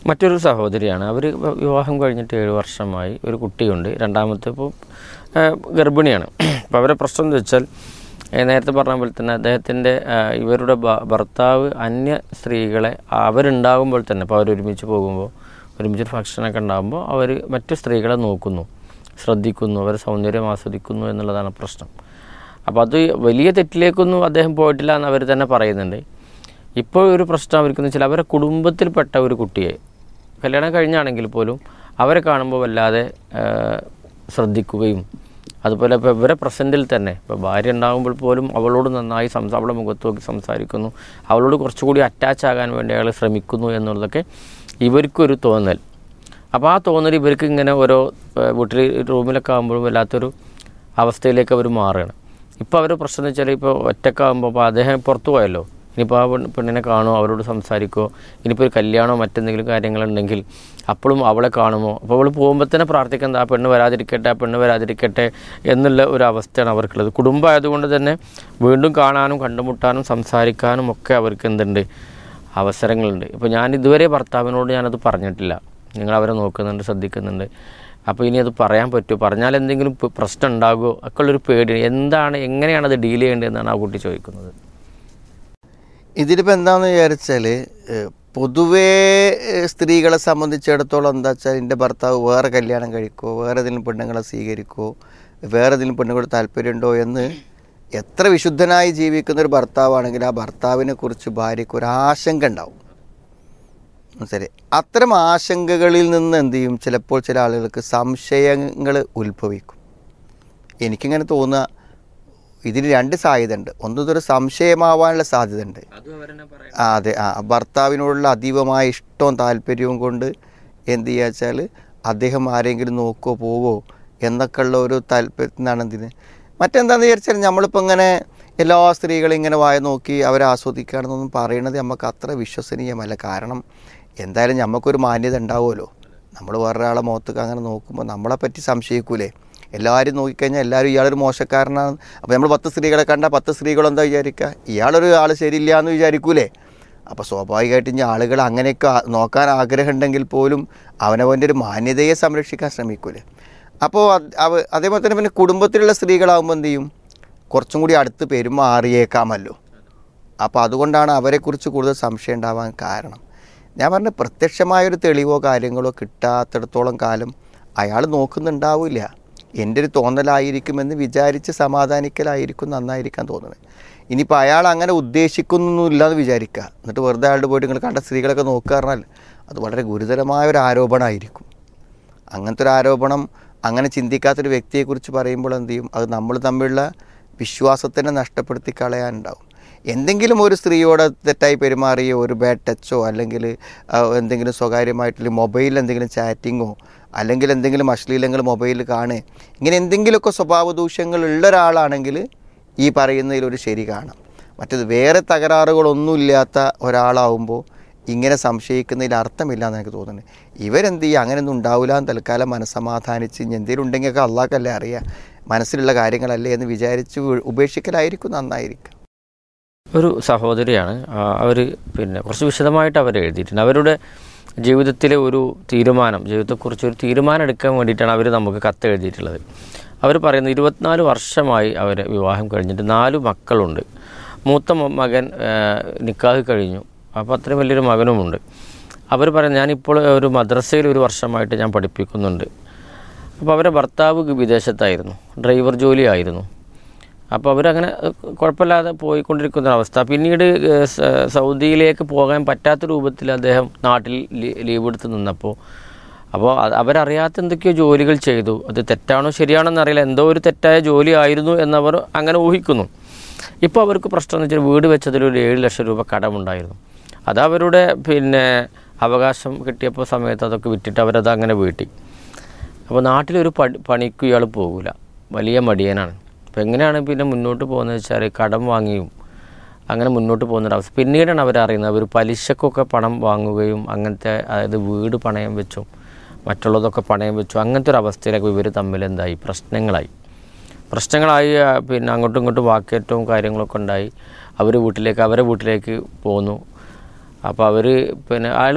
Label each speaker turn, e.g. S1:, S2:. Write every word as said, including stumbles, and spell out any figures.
S1: മറ്റൊരു സഹോദരിയാണ്. അവർ വിവാഹം കഴിഞ്ഞിട്ട് ഏഴ് വർഷമായി, ഒരു കുട്ടിയുണ്ട്, രണ്ടാമത്തെ ഇപ്പോൾ ഗർഭിണിയാണ്. അപ്പോൾ അവരെ പ്രശ്നം എന്ന് വെച്ചാൽ നേരത്തെ പറഞ്ഞ പോലെ തന്നെ അദ്ദേഹത്തിൻ്റെ ഇവരുടെ ഭർത്താവ് അന്യ സ്ത്രീകളെ അവരുണ്ടാകുമ്പോൾ തന്നെ, ഇപ്പോൾ അവരൊരുമിച്ച് പോകുമ്പോൾ ഒരുമിച്ച് ഭക്ഷണമൊക്കെ ഉണ്ടാകുമ്പോൾ അവർ മറ്റു സ്ത്രീകളെ നോക്കുന്നു, ശ്രദ്ധിക്കുന്നു, അവരെ സൗന്ദര്യം ആസ്വദിക്കുന്നു എന്നുള്ളതാണ് പ്രശ്നം. അപ്പോൾ അത് വലിയ തെറ്റിലേക്കൊന്നും അദ്ദേഹം പോയിട്ടില്ല എന്ന് അവർ തന്നെ പറയുന്നുണ്ട്. ഇപ്പോൾ ഒരു പ്രശ്നം അവർക്കെന്ന് വെച്ചാൽ അവരുടെ കുടുംബത്തിൽപ്പെട്ട ഒരു കുട്ടിയെ കല്യാണം കഴിഞ്ഞാണെങ്കിൽ പോലും അവരെ കാണുമ്പോൾ വല്ലാതെ ശ്രദ്ധിക്കുകയും, അതുപോലെ ഇപ്പോൾ ഇവരെ പ്രസൻറ്റിൽ തന്നെ ഇപ്പോൾ ഭാര്യ ഉണ്ടാകുമ്പോൾ പോലും അവളോട് നന്നായി സംസാ അവളെ മുഖത്ത് നോക്കി സംസാരിക്കുന്നു, അവളോട് കുറച്ചുകൂടി അറ്റാച്ച് ആകാൻ വേണ്ടി അയാൾ ശ്രമിക്കുന്നു എന്നുള്ളതൊക്കെ ഇവർക്കൊരു തോന്നൽ. അപ്പോൾ ആ തോന്നൽ ഇവർക്ക് ഇങ്ങനെ ഓരോ വീട്ടിൽ റൂമിലൊക്കെ ആകുമ്പോഴും വല്ലാത്തൊരു അവസ്ഥയിലേക്ക് അവർ മാറുകയാണ്. ഇപ്പോൾ അവർ പ്രശ്നം എന്ന് വെച്ചാൽ ഇപ്പോൾ ഒറ്റക്കാകുമ്പോൾ അപ്പോൾ അദ്ദേഹം പുറത്തു പോയല്ലോ, ഇനിയിപ്പോൾ ആ പെണ്ണിനെ കാണുമോ, അവരോട് സംസാരിക്കുമോ, ഇനിയിപ്പോൾ ഒരു കല്യാണമോ മറ്റെന്തെങ്കിലും കാര്യങ്ങളുണ്ടെങ്കിൽ അപ്പോഴും അവളെ കാണുമോ, അപ്പോൾ അവൾ പോകുമ്പോൾ തന്നെ പ്രാർത്ഥിക്കുന്നത് ആ പെണ്ണ് വരാതിരിക്കട്ടെ, ആ പെണ്ണ് വരാതിരിക്കട്ടെ എന്നുള്ള ഒരു അവസ്ഥയാണ് അവർക്കുള്ളത്. കുടുംബമായതുകൊണ്ട് തന്നെ വീണ്ടും കാണാനും കണ്ടുമുട്ടാനും സംസാരിക്കാനും ഒക്കെ അവർക്ക് എന്തുണ്ട്, അവസരങ്ങളുണ്ട്. ഇപ്പോൾ ഞാൻ ഇതുവരെ ഭർത്താവിനോട് ഞാനത് പറഞ്ഞിട്ടില്ല, നിങ്ങൾ അവരെ നോക്കുന്നുണ്ട്, ശ്രദ്ധിക്കുന്നുണ്ട്, അപ്പോൾ ഇനി അത് പറയാൻ പറ്റുമോ, പറഞ്ഞാൽ എന്തെങ്കിലും പ്രശ്നം ഉണ്ടാകുമോ ഒക്കെ ഉള്ളൊരു പേടി. എന്താണ്, എങ്ങനെയാണത് ഡീൽ ചെയ്യേണ്ടതെന്നാണ് ആ കുട്ടി ചോദിക്കുന്നത്.
S2: ഇതിലിപ്പോൾ എന്താണെന്ന് വിചാരിച്ചാൽ പൊതുവേ സ്ത്രീകളെ സംബന്ധിച്ചിടത്തോളം എന്താ വെച്ചാൽ എൻ്റെ ഭർത്താവ് വേറെ കല്യാണം കഴിക്കുമോ, വേറെ ഏതെങ്കിലും പെണ്ണുങ്ങളെ സ്വീകരിക്കുമോ, വേറെ ഏതെങ്കിലും പെണ്ണുങ്ങളോട് താല്പര്യമുണ്ടോ എന്ന് എത്ര വിശുദ്ധനായി ജീവിക്കുന്ന ഒരു ഭർത്താവാണെങ്കിൽ ആ ഭർത്താവിനെ കുറിച്ച് ഭാര്യയ്ക്ക് ഒരു ആശങ്ക ഉണ്ടാവും. ശരി, അത്തരം ആശങ്കകളിൽ നിന്ന് എന്ത് ചെയ്യും, ചിലപ്പോൾ ചില ആളുകൾക്ക് സംശയങ്ങൾ ഉത്ഭവിക്കും. എനിക്കിങ്ങനെ തോന്നുക ഇതിന് രണ്ട് സാധ്യത ഉണ്ട്. ഒന്നൊരു സംശയമാവാനുള്ള സാധ്യത ഉണ്ട്. ആ അതെ, ആ ഭർത്താവിനോടുള്ള അതീവമായ ഇഷ്ടവും താല്പര്യവും കൊണ്ട് എന്ത് ചെയ്യുക വെച്ചാൽ അദ്ദേഹം ആരെങ്കിലും നോക്കോ പോവോ എന്നൊക്കെ ഉള്ള ഒരു താല്പര്യത്തിനാണ് എന്തിന്. മറ്റെന്താണെന്ന് വിചാരിച്ചാൽ നമ്മളിപ്പോൾ ഇങ്ങനെ എല്ലാ സ്ത്രീകളും ഇങ്ങനെ വായ നോക്കി അവരെ ആസ്വദിക്കുകയാണെന്നൊന്നും പറയണത് നമുക്ക് അത്ര വിശ്വസനീയമല്ല. കാരണം എന്തായാലും നമുക്കൊരു മാന്യത ഉണ്ടാവുമല്ലോ. നമ്മൾ വേറൊരാളെ മുഖത്തേക്ക് അങ്ങനെ നോക്കുമ്പോൾ നമ്മളെപ്പറ്റി സംശയിക്കൂലേ. എല്ലാവരും നോക്കിക്കഴിഞ്ഞാൽ എല്ലാവരും ഇയാളൊരു മോശക്കാരനാണ്. അപ്പോൾ നമ്മൾ പത്ത് സ്ത്രീകളെ കണ്ടാൽ പത്ത് സ്ത്രീകളെന്താ വിചാരിക്കുക, ഇയാളൊരു ആൾ ശരിയില്ല എന്ന് വിചാരിക്കൂലേ. അപ്പോൾ സ്വാഭാവികമായിട്ട് ഇനി ആളുകൾ അങ്ങനെയൊക്കെ നോക്കാൻ ആഗ്രഹം ഉണ്ടെങ്കിൽ പോലും അവനവൻ്റെ ഒരു മാന്യതയെ സംരക്ഷിക്കാൻ ശ്രമിക്കൂലേ. അപ്പോൾ അതേപോലെ തന്നെ പിന്നെ കുടുംബത്തിലുള്ള സ്ത്രീകളാകുമ്പോൾ എന്ത് ചെയ്യും, കുറച്ചും കൂടി അടുത്ത് പെരുമാറിയേക്കാമല്ലോ. അപ്പോൾ അതുകൊണ്ടാണ് അവരെക്കുറിച്ച് കൂടുതൽ സംശയം ഉണ്ടാവാൻ കാരണം. ഞാൻ പറഞ്ഞ പ്രത്യക്ഷമായൊരു തെളിവോ കാര്യങ്ങളോ കിട്ടാത്തിടത്തോളം കാലം അയാൾ നോക്കുന്നുണ്ടാവില്ല. എൻ്റെ ഒരു തോന്നലായിരിക്കുമെന്ന് വിചാരിച്ച് സമാധാനിക്കലായിരിക്കും നന്നായിരിക്കാൻ തോന്നുന്നത്. ഇനിയിപ്പോൾ അയാൾ അങ്ങനെ ഉദ്ദേശിക്കുന്നൊന്നുമില്ല എന്ന് വിചാരിക്കുക, എന്നിട്ട് വെറുതെ അയാളുടെ പോയിട്ട് നിങ്ങൾ കണ്ട സ്ത്രീകളൊക്കെ നോക്കുക പറഞ്ഞാൽ അത് വളരെ ഗുരുതരമായ ഒരു ആരോപണമായിരിക്കും. അങ്ങനത്തെ ഒരു ആരോപണം അങ്ങനെ ചിന്തിക്കാത്തൊരു വ്യക്തിയെക്കുറിച്ച് പറയുമ്പോൾ എന്ത് ചെയ്യും, അത് നമ്മൾ തമ്മിലുള്ള വിശ്വാസത്തിനെ നഷ്ടപ്പെടുത്തി കളയാനുണ്ടാവും. എന്തെങ്കിലും ഒരു സ്ത്രീയോട് തെറ്റായി പെരുമാറിയോ, ഒരു ബാഡ് ടച്ചോ, അല്ലെങ്കിൽ എന്തെങ്കിലും സ്വകാര്യമായിട്ടുള്ള മൊബൈലിൽ എന്തെങ്കിലും ചാറ്റിങ്ങോ, അല്ലെങ്കിൽ എന്തെങ്കിലും അശ്ലീലങ്ങൾ മൊബൈലിൽ കാണുക, ഇങ്ങനെ എന്തെങ്കിലുമൊക്കെ സ്വഭാവ ദൂഷ്യങ്ങൾ ഉള്ള ഒരാളാണെങ്കിൽ ഈ പറയുന്നതിൽ ഒരു ശരി കാണാം. മറ്റത് വേറെ തകരാറുകളൊന്നുമില്ലാത്ത ഒരാളാവുമ്പോൾ ഇങ്ങനെ സംശയിക്കുന്നതിൽ അർത്ഥമില്ല എന്ന് എനിക്ക് തോന്നുന്നത്. ഇവരെന്ത് ചെയ്യുക, അങ്ങനെയൊന്നും ഉണ്ടാവില്ല എന്ന് തൽക്കാലം മനസ്സമാധാനിച്ച് ഇനി എന്തെങ്കിലും ഉണ്ടെങ്കിലൊക്കെ അള്ളാഹ്ക്കല്ലേ അറിയാം, മനസ്സിലുള്ള കാര്യങ്ങളല്ലേ എന്ന് വിചാരിച്ച് ഉപേക്ഷിക്കലായിരിക്കും നന്നായിരിക്കും.
S1: ഒരു സഹോദരിയാണ്, അവർ പിന്നെ കുറച്ച് വിശദമായിട്ട് അവർ എഴുതിയിട്ടുണ്ട്. അവരുടെ ജീവിതത്തിലെ ഒരു തീരുമാനം, ജീവിതത്തെക്കുറിച്ച് ഒരു തീരുമാനം എടുക്കാൻ വേണ്ടിയിട്ടാണ് അവർ നമുക്ക് കത്ത് എഴുതിയിട്ടുള്ളത്. അവർ പറയുന്നത് ഇരുപത്തിനാല് വർഷമായി അവർ വിവാഹം കഴിഞ്ഞിട്ട് നാല് മക്കളുണ്ട്. മൂത്ത മകൻ നിക്കാഹ് കഴിഞ്ഞു, അപ്പോൾ അത്രയും വലിയൊരു മകനുമുണ്ട്. അവർ പറയുന്നത് ഞാനിപ്പോൾ ഒരു മദ്രസയിൽ ഒരു വർഷമായിട്ട് ഞാൻ പഠിപ്പിക്കുന്നുണ്ട്. അപ്പോൾ അവരുടെ ഭർത്താവ് വിദേശത്തായിരുന്നു, ഡ്രൈവർ ജോലിയായിരുന്നു. അപ്പോൾ അവരങ്ങനെ കുഴപ്പമില്ലാതെ പോയിക്കൊണ്ടിരിക്കുന്ന അവസ്ഥ. പിന്നീട് സൗദിയിലേക്ക് പോകാൻ പറ്റാത്ത രൂപത്തിൽ അദ്ദേഹം നാട്ടിൽ ലീവ് എടുത്ത് നിന്നപ്പോൾ അപ്പോൾ അവരറിയാത്ത എന്തൊക്കെയോ ജോലികൾ ചെയ്തു. അത് തെറ്റാണോ ശരിയാണോ എന്നറിയില്ല, എന്തോ ഒരു തെറ്റായ ജോലി ആയിരുന്നു എന്നവർ അങ്ങനെ ഊഹിക്കുന്നു. ഇപ്പോൾ അവർക്ക് പ്രശ്നം എന്ന് വെച്ചാൽ വീട് വെച്ചതിലൊരു ഏഴ് ലക്ഷം രൂപ കടമുണ്ടായിരുന്നു. അത് അവരുടെ പിന്നെ അവകാശം കിട്ടിയപ്പോൾ സമയത്ത് അതൊക്കെ വിറ്റിട്ട് അവരത് അങ്ങനെ വീട്ടി. അപ്പോൾ നാട്ടിലൊരു പണി പണിക്കും ഇയാൾ പോകില്ല, വലിയ മടിയനാണ്. അപ്പോൾ എങ്ങനെയാണ് പിന്നെ മുന്നോട്ട് പോകുന്നത് വെച്ചാൽ കടം വാങ്ങിയും അങ്ങനെ മുന്നോട്ട് പോകുന്നൊരവസ്ഥ. പിന്നീടാണ് അവരറിയുന്നത് അവർ പലിശക്കൊക്കെ പണം വാങ്ങുകയും അങ്ങനത്തെ, അതായത് വീട് പണയം വെച്ചും മറ്റുള്ളതൊക്കെ പണയം വെച്ചു, അങ്ങനത്തെ ഒരു അവസ്ഥയിലേക്ക് ഇവർ തമ്മിൽ എന്തായി പ്രശ്നങ്ങളായി പ്രശ്നങ്ങളായി പിന്നെ അങ്ങോട്ടും ഇങ്ങോട്ടും വാക്കേറ്റവും കാര്യങ്ങളൊക്കെ ഉണ്ടായി. അവർ വീട്ടിലേക്ക് അവരെ വീട്ടിലേക്ക് പോന്നു. അപ്പോൾ അവർ പിന്നെ